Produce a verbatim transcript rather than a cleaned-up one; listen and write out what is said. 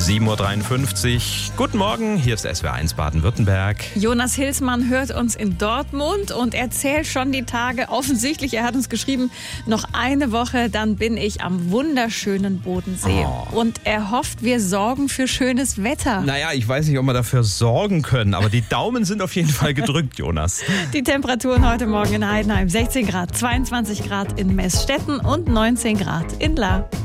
sieben Uhr dreiundfünfzig. Guten Morgen, hier ist S W R eins Baden-Württemberg. Jonas Hilsmann hört uns in Dortmund und erzählt schon die Tage. Offensichtlich, er hat uns geschrieben, noch eine Woche, dann bin ich am wunderschönen Bodensee. Oh. Und er hofft, wir sorgen für schönes Wetter. Naja, ich weiß nicht, ob wir dafür sorgen können, aber die Daumen sind auf jeden Fall gedrückt, Jonas. Die Temperaturen heute Morgen in Heidenheim: sechzehn Grad, zweiundzwanzig Grad in Meßstetten und neunzehn Grad in Lahr.